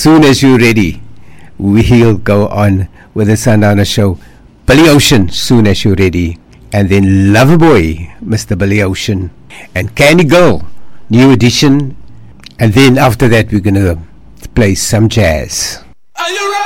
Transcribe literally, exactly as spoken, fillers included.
soon as you're ready, we'll go on with the Sundowner Show. Billy Ocean, soon as you're ready. And then Loverboy, Mister Billy Ocean. And Candy Girl, new edition. And then after that, we're going to play some jazz. Are you ready?